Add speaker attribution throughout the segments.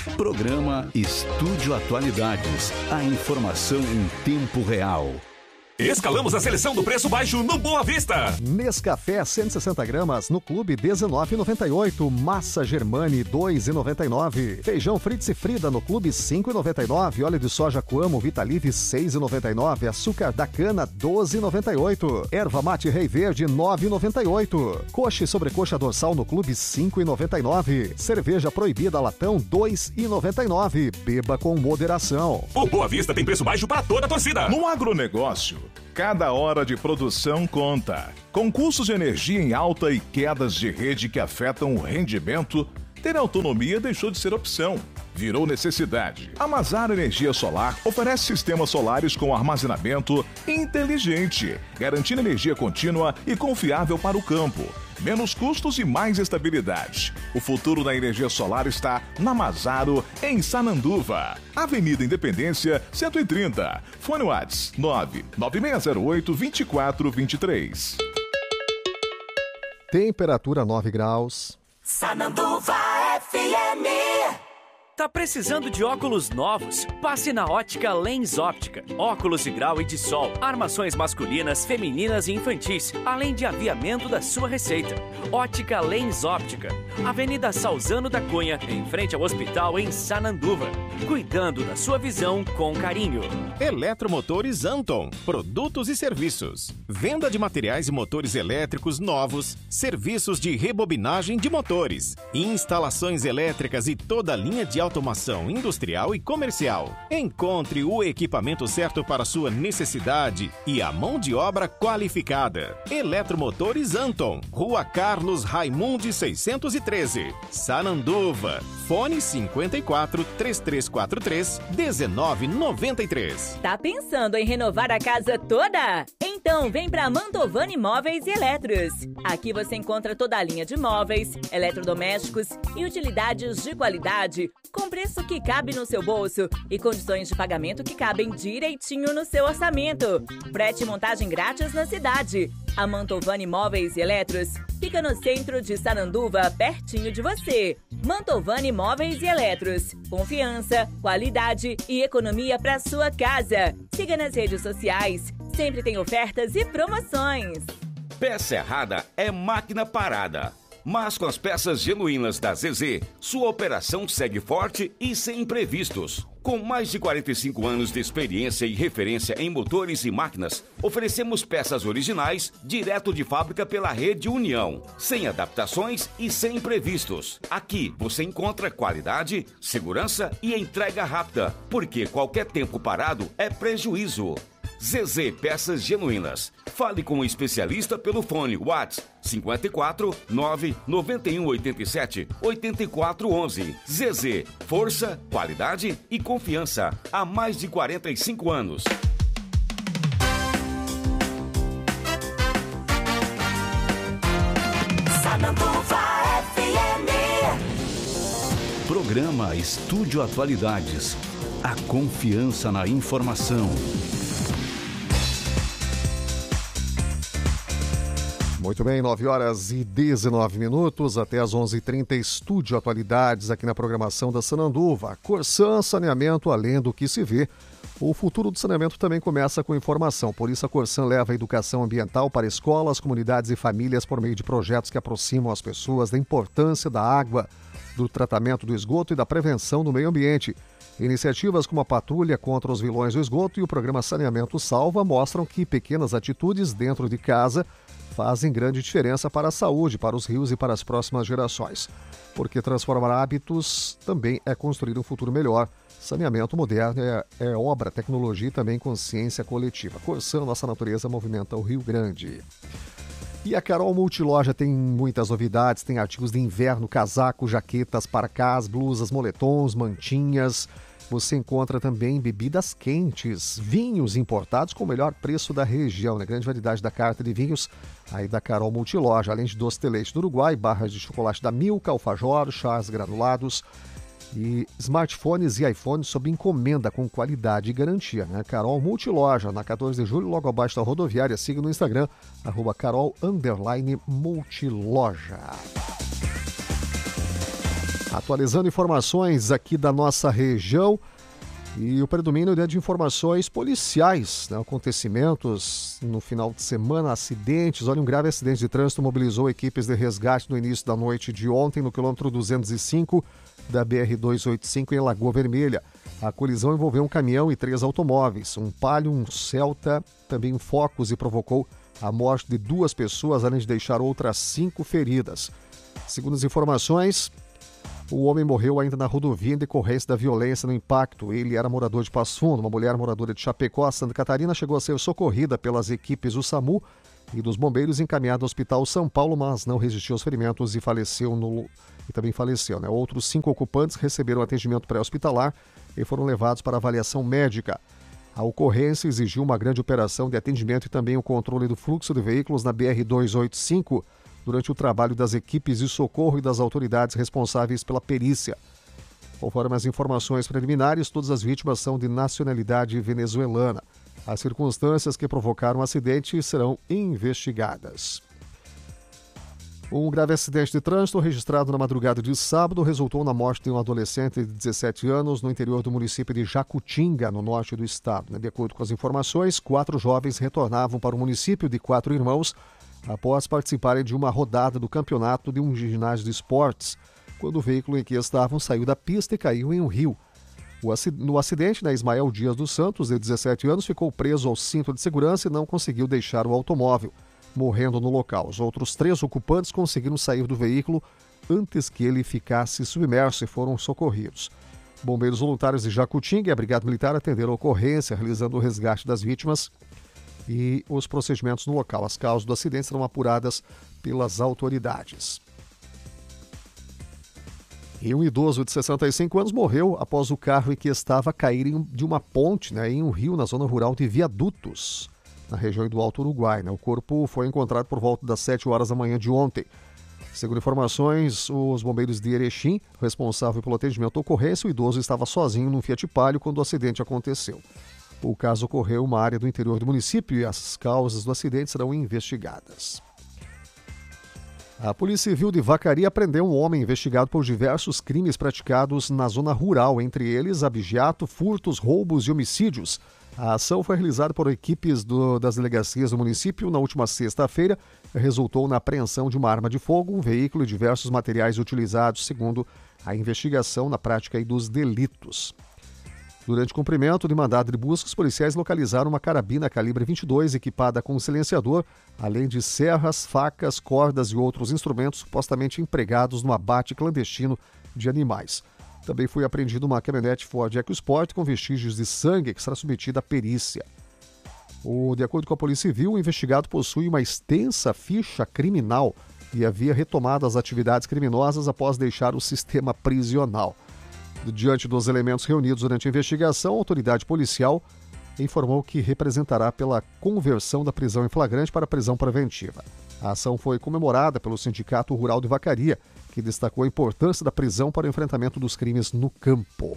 Speaker 1: Programa Estúdio Atualidades. A informação em tempo real.
Speaker 2: Escalamos a seleção do preço baixo no Boa Vista.
Speaker 3: Nescafé 160 gramas no Clube R$19,98. Massa Germani 2,99. Feijão Fritz e Frida no Clube 5,99. Óleo de soja Coamo Vitalive 6,99. Açúcar da cana 12,98. Erva mate Rei Verde 9,98. Coxa e sobrecoxa dorsal no Clube 5,99. Cerveja proibida latão 2,99. Beba com moderação.
Speaker 2: O Boa Vista tem preço baixo para toda a torcida.
Speaker 4: No agronegócio, cada hora de produção conta. Com custos de energia em alta e quedas de rede que afetam o rendimento, ter autonomia deixou de ser opção. Virou necessidade. A Mazar Energia Solar oferece sistemas solares com armazenamento inteligente, garantindo energia contínua e confiável para o campo. Menos custos e mais estabilidade. O futuro da energia solar está na Mazaro, em Sananduva. Avenida Independência, 130. Fone WhatsApp 99608-2423.
Speaker 3: Temperatura 9 graus.
Speaker 5: Sananduva FM.
Speaker 6: Tá precisando de óculos novos? Passe na Ótica Lens Óptica. Óculos de grau e de sol, armações masculinas, femininas e infantis, além de aviamento da sua receita. Ótica Lens Óptica. Avenida Salzano da Cunha, em frente ao hospital em Sananduva. Cuidando da sua visão com carinho.
Speaker 7: Eletromotores Anton. Produtos e serviços. Venda de materiais e motores elétricos novos. Serviços de rebobinagem de motores. Instalações elétricas e toda a linha de automação industrial e comercial. Encontre o equipamento certo para sua necessidade e a mão de obra qualificada. Eletromotores Anton. Rua Carlos Raimundi 613. Sananduva. Fone 54 3343 1993.
Speaker 8: Tá pensando em renovar a casa toda? Então vem pra Mantovani Móveis e Eletros. Aqui você encontra toda a linha de móveis, eletrodomésticos e utilidades de qualidade com preço que cabe no seu bolso e condições de pagamento que cabem direitinho no seu orçamento. Frete e montagem grátis na cidade. A Mantovani Móveis e Eletros fica no centro de Sananduva, pertinho de você. Mantovani Móveis e Eletros. Confiança, qualidade e economia para sua casa. Siga nas redes sociais. Sempre tem ofertas e promoções.
Speaker 9: Peça errada é máquina parada. Mas com as peças genuínas da ZZ, sua operação segue forte e sem imprevistos. Com mais de 45 anos de experiência e referência em motores e máquinas, oferecemos peças originais direto de fábrica pela Rede União, sem adaptações e sem imprevistos. Aqui você encontra qualidade, segurança e entrega rápida, porque qualquer tempo parado é prejuízo. ZZ Peças Genuínas. Fale com um especialista pelo fone WhatsApp 54 9 91 87 84 11. ZZ, força, qualidade e confiança há mais de 45 anos.
Speaker 5: Sananduva FM.
Speaker 1: Programa Estúdio Atualidades. A confiança na informação.
Speaker 3: Muito bem, 9 horas e 19 minutos, até às 11h30, Estúdio Atualidades aqui na programação da Sananduva. Corsan Saneamento, além do que se vê, o futuro do saneamento também começa com informação. Por isso a Corsan leva a educação ambiental para escolas, comunidades e famílias por meio de projetos que aproximam as pessoas da importância da água, do tratamento do esgoto e da prevenção do meio ambiente. Iniciativas como a Patrulha contra os Vilões do Esgoto e o programa Saneamento Salva mostram que pequenas atitudes dentro de casa fazem grande diferença para a saúde, para os rios e para as próximas gerações. Porque transformar hábitos também é construir um futuro melhor. Saneamento moderno é obra, tecnologia e também consciência coletiva. Corsan, nossa natureza movimenta o Rio Grande. E a Carol Multiloja tem muitas novidades, tem artigos de inverno, casacos, jaquetas, parcás, blusas, moletons, mantinhas. Você encontra também bebidas quentes, vinhos importados com o melhor preço da região, né? Grande variedade da carta de vinhos aí da Carol Multiloja, além de doce de leite do Uruguai, barras de chocolate da Milka, alfajor, chás granulados e smartphones e iPhones sob encomenda com qualidade e garantia, né? Carol Multiloja, na 14 de julho, logo abaixo da rodoviária. Siga no Instagram, @Carol_Multiloja. Atualizando informações aqui da nossa região e o predomínio de informações policiais, né? Acontecimentos no final de semana, acidentes. Olha, um grave acidente de trânsito mobilizou equipes de resgate no início da noite de ontem no quilômetro 205 da BR-285 em Lagoa Vermelha. A colisão envolveu um caminhão e 3 automóveis, um Palio, um Celta, também um Focus, e provocou a morte de 2 pessoas, além de deixar outras 5 feridas. Segundo as informações, o homem morreu ainda na rodovia em decorrência da violência no impacto. Ele era morador de Passo Fundo. Uma mulher moradora de Chapecó, Santa Catarina, chegou a ser socorrida pelas equipes do SAMU e dos bombeiros, encaminhada ao Hospital São Paulo, mas não resistiu aos ferimentos e também faleceu. Outros 5 ocupantes receberam atendimento pré-hospitalar e foram levados para avaliação médica. A ocorrência exigiu uma grande operação de atendimento e também o controle do fluxo de veículos na BR-285, durante o trabalho das equipes de socorro e das autoridades responsáveis pela perícia. Conforme as informações preliminares, todas as vítimas são de nacionalidade venezuelana. As circunstâncias que provocaram o acidente serão investigadas. Um grave acidente de trânsito registrado na madrugada de sábado resultou na morte de um adolescente de 17 anos no interior do município de Jacutinga, no norte do estado. De acordo com as informações, 4 jovens retornavam para o município de Quatro Irmãos após participarem de uma rodada do campeonato de um ginásio de esportes, quando o veículo em que estavam saiu da pista e caiu em um rio. No acidente, Ismael Dias dos Santos, de 17 anos, ficou preso ao cinto de segurança e não conseguiu deixar o automóvel, morrendo no local. Os outros 3 ocupantes conseguiram sair do veículo antes que ele ficasse submerso e foram socorridos. Bombeiros voluntários de Jacutinga e a Brigada Militar atenderam a ocorrência, realizando o resgate das vítimas e os procedimentos no local. As causas do acidente serão apuradas pelas autoridades. E um idoso de 65 anos morreu após o carro em que estava cair de uma ponte em um rio na zona rural de Viadutos, na região do Alto Uruguai. O corpo foi encontrado por volta das 7 horas da manhã de ontem. Segundo informações, os bombeiros de Erechim, responsável pelo atendimento à ocorrência, o idoso estava sozinho num Fiat Palio quando o acidente aconteceu. O caso ocorreu em uma área do interior do município e as causas do acidente serão investigadas. A Polícia Civil de Vacaria prendeu um homem investigado por diversos crimes praticados na zona rural, entre eles abigeato, furtos, roubos e homicídios. A ação foi realizada por equipes das delegacias do município na última sexta-feira. Resultou na apreensão de uma arma de fogo, um veículo e diversos materiais utilizados, segundo a investigação na prática dos delitos. Durante o cumprimento de mandado de busca, os policiais localizaram uma carabina calibre 22 equipada com um silenciador, além de serras, facas, cordas e outros instrumentos supostamente empregados no abate clandestino de animais. Também foi apreendida uma caminhonete Ford EcoSport com vestígios de sangue que será submetida à perícia. De acordo com a Polícia Civil, o investigado possui uma extensa ficha criminal e havia retomado as atividades criminosas após deixar o sistema prisional. Diante dos elementos reunidos durante a investigação, a autoridade policial informou que representará pela conversão da prisão em flagrante para prisão preventiva. A ação foi comemorada pelo Sindicato Rural de Vacaria, que destacou a importância da prisão para o enfrentamento dos crimes no campo.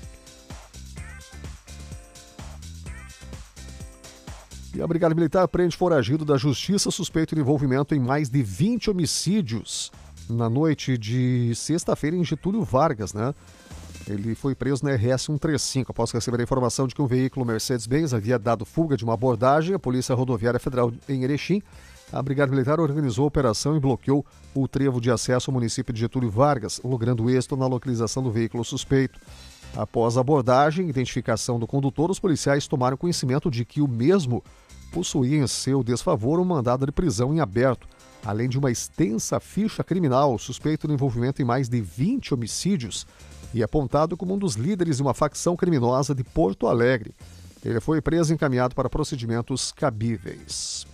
Speaker 3: E a Brigada Militar prende foragido da Justiça suspeito de envolvimento em mais de 20 homicídios na noite de sexta-feira em Getúlio Vargas, Ele foi preso na RS 135 após receber a informação de que um veículo Mercedes-Benz havia dado fuga de uma abordagem. A Polícia Rodoviária Federal em Erechim, a Brigada Militar organizou a operação e bloqueou o trevo de acesso ao município de Getúlio Vargas, logrando êxito na localização do veículo suspeito. Após a abordagem e identificação do condutor, os policiais tomaram conhecimento de que o mesmo possuía em seu desfavor um mandado de prisão em aberto, além de uma extensa ficha criminal, suspeito de envolvimento em mais de 20 homicídios, e apontado como um dos líderes de uma facção criminosa de Porto Alegre. Ele foi preso e encaminhado para procedimentos cabíveis.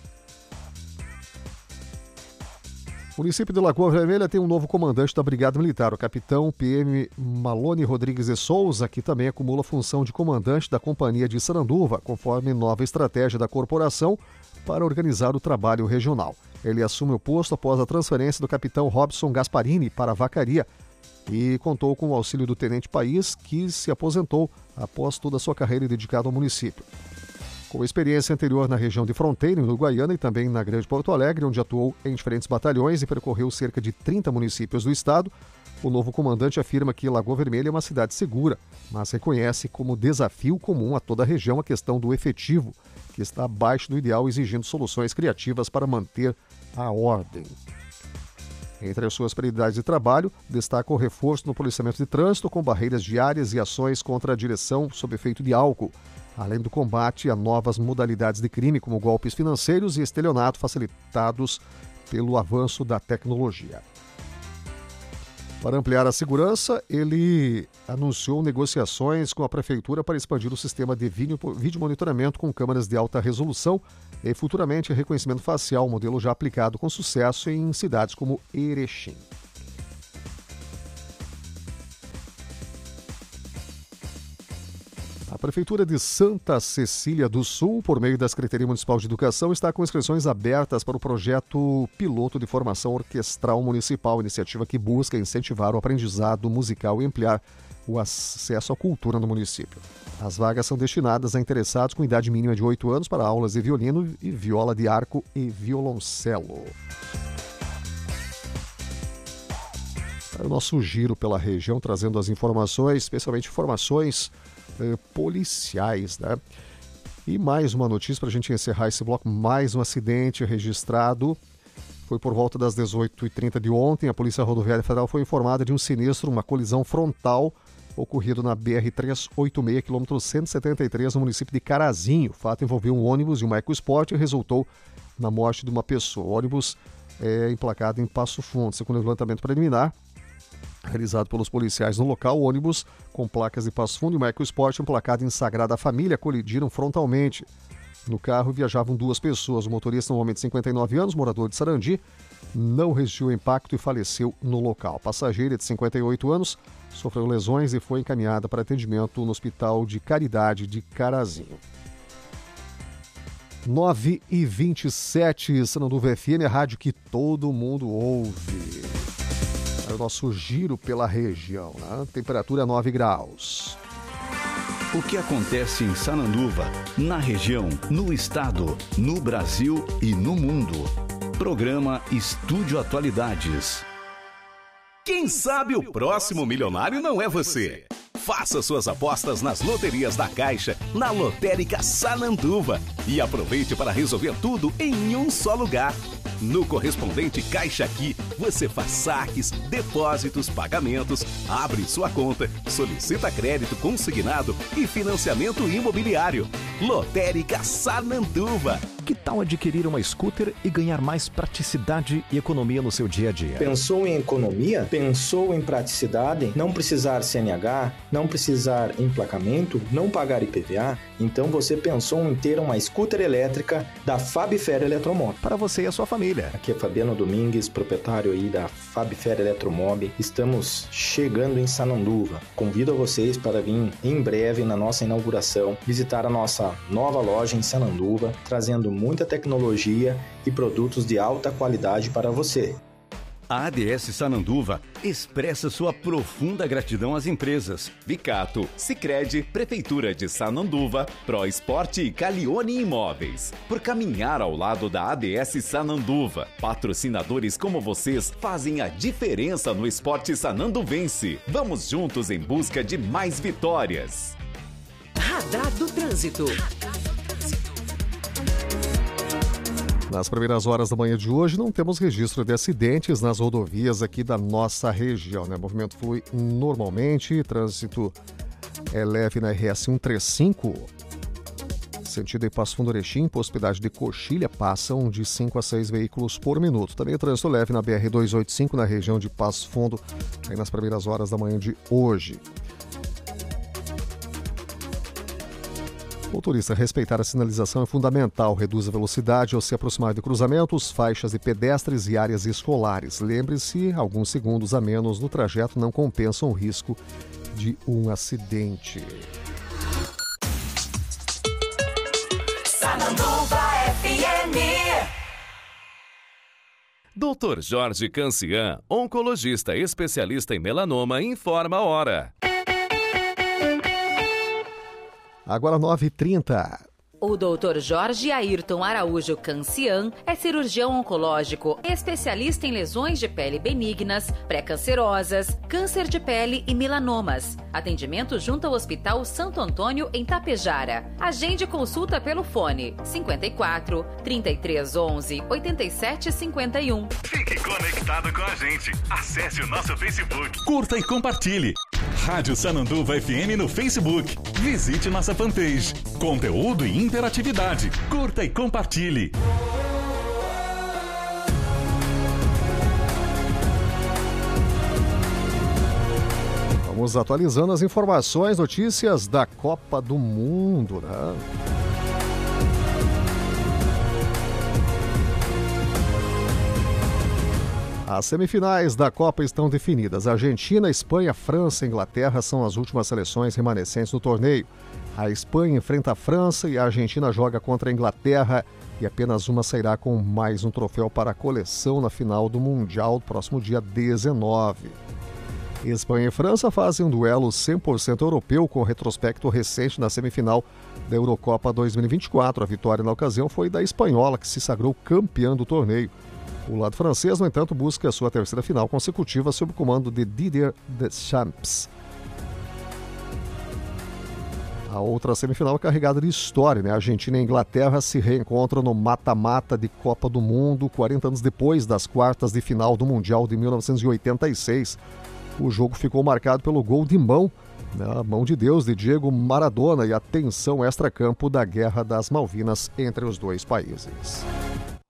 Speaker 3: O município de Lagoa Vermelha tem um novo comandante da Brigada Militar, o capitão PM Malone Rodrigues de Souza, que também acumula a função de comandante da Companhia de Saranduva, conforme nova estratégia da corporação para organizar o trabalho regional. Ele assume o posto após a transferência do capitão Robson Gasparini para a Vacaria, e contou com o auxílio do Tenente País, que se aposentou após toda a sua carreira dedicada ao município. Com experiência anterior na região de Fronteira, em Uruguaiana, e também na Grande Porto Alegre, onde atuou em diferentes batalhões e percorreu cerca de 30 municípios do estado, O novo comandante afirma que Lagoa Vermelha é uma cidade segura, mas reconhece como desafio comum a toda a região a questão do efetivo, que está abaixo do ideal, exigindo soluções criativas para manter a ordem. Entre as suas prioridades de trabalho, destaca o reforço no policiamento de trânsito com barreiras diárias e ações contra a direção sob efeito de álcool, além do combate a novas modalidades de crime, como golpes financeiros e estelionato, facilitados pelo avanço da tecnologia. Para ampliar a segurança, ele anunciou negociações com a Prefeitura para expandir o sistema de vídeo monitoramento com câmeras de alta resolução e, futuramente, reconhecimento facial, modelo já aplicado com sucesso em cidades como Erechim. A Prefeitura de Santa Cecília do Sul, por meio da Secretaria Municipal de Educação, está com inscrições abertas para o projeto piloto de formação orquestral municipal, iniciativa que busca incentivar o aprendizado musical e ampliar o acesso à cultura no município. As vagas são destinadas a interessados com idade mínima de 8 anos para aulas de violino e viola de arco e violoncelo. Para o nosso giro pela região, trazendo as informações, especialmente informações policiais, né? E mais uma notícia para a gente encerrar esse bloco, mais um acidente registrado. Foi por volta das 18h30 de ontem. A Polícia Rodoviária Federal foi informada de um sinistro, uma colisão frontal ocorrido na BR-386, quilômetro 173, no município de Carazinho. O fato envolveu um ônibus e uma EcoSport e resultou na morte de uma pessoa. O ônibus é emplacado em Passo Fundo. Segundo o levantamento preliminar realizado pelos policiais no local, o ônibus com placas de Passo Fundo e uma EcoSport emplacada em Sagrada Família colidiram frontalmente. No carro viajavam 2 pessoas. O motorista, um homem de 59 anos, morador de Sarandi, não resistiu ao impacto e faleceu no local. A passageira, de 58 anos, sofreu lesões e foi encaminhada para atendimento no Hospital de Caridade de Carazinho. 9h27, Sananduva FM, a rádio que todo mundo ouve. É o nosso giro pela região, né? Temperatura 9 graus.
Speaker 1: O que acontece em Sananduva, na região, no estado, no Brasil e no mundo. Programa Estúdio Atualidades.
Speaker 2: Quem sabe o próximo milionário não é você? Faça suas apostas nas loterias da Caixa, na Lotérica Sananduva. E aproveite para resolver tudo em um só lugar. No correspondente Caixa Aqui, você faz saques, depósitos, pagamentos, abre sua conta, solicita crédito consignado e financiamento imobiliário. Lotérica Sananduva.
Speaker 10: Que tal adquirir uma scooter e ganhar mais praticidade e economia no seu dia a dia?
Speaker 11: Pensou em economia? Pensou em praticidade? Não precisar CNH? Não precisar emplacamento? Não pagar IPVA? Então você pensou em ter uma scooter elétrica da Fabfer Eletromob.
Speaker 10: Para você e a sua família.
Speaker 11: Aqui é Fabiano Domingues, proprietário aí da Fabfer Eletromob. Estamos chegando em Sananduva. Convido a vocês para vir em breve na nossa inauguração, visitar a nossa nova loja em Sananduva, trazendo muita tecnologia e produtos de alta qualidade para você.
Speaker 1: A ADS Sananduva expressa sua profunda gratidão às empresas
Speaker 2: Vicato, Sicredi, Prefeitura de Sananduva, ProEsport e Calione Imóveis, por caminhar ao lado da ADS Sananduva. Patrocinadores como vocês fazem a diferença no esporte sananduvense. Vamos juntos em busca de mais vitórias.
Speaker 12: Radar do Trânsito.
Speaker 3: Nas primeiras horas da manhã de hoje, não temos registro de acidentes nas rodovias aqui da nossa região, né? O movimento flui normalmente, trânsito é leve na RS 135, sentido em Passo Fundo Erechim, hospedagem de Coxilha, passam de 5 a 6 veículos por minuto. Também o trânsito leve na BR 285, na região de Passo Fundo, aí nas primeiras horas da manhã de hoje. Motorista, respeitar a sinalização é fundamental. Reduz a velocidade ao se aproximar de cruzamentos, faixas de pedestres e áreas escolares. Lembre-se, alguns segundos a menos no trajeto não compensam o risco de um acidente.
Speaker 5: Sananduva FM.
Speaker 2: Dr. Jorge Cancian, oncologista especialista em melanoma, informa a hora.
Speaker 3: Agora 9h30.
Speaker 13: O Dr. Jorge Ayrton Araújo Cancian é cirurgião oncológico, especialista em lesões de pele benignas, pré-cancerosas, câncer de pele e melanomas. Atendimento junto ao Hospital Santo Antônio, em Tapejara. Agende consulta pelo fone 54 3311 8751.
Speaker 14: Fique conectado com a gente. Acesse o nosso Facebook.
Speaker 15: Curta e compartilhe. Rádio Sananduva FM no Facebook. Visite nossa fanpage. Conteúdo e interatividade. Curta e compartilhe.
Speaker 3: Vamos atualizando as informações, notícias da Copa do Mundo, né? As semifinais da Copa estão definidas. Argentina, Espanha, França e Inglaterra são as últimas seleções remanescentes no torneio. A Espanha enfrenta a França e a Argentina joga contra a Inglaterra e apenas uma sairá com mais um troféu para a coleção na final do Mundial do próximo dia 19. Espanha e França fazem um duelo 100% europeu com retrospecto recente na semifinal da Eurocopa 2024. A vitória na ocasião foi da espanhola, que se sagrou campeã do torneio. O lado francês, no entanto, busca a sua terceira final consecutiva sob o comando de Didier Deschamps. A outra semifinal é carregada de história, né? A Argentina e a Inglaterra se reencontram no mata-mata de Copa do Mundo, 40 anos depois das quartas de final do Mundial de 1986. O jogo ficou marcado pelo gol de mão, a mão de Deus, de Diego Maradona, e a tensão extracampo da Guerra das Malvinas entre os dois países.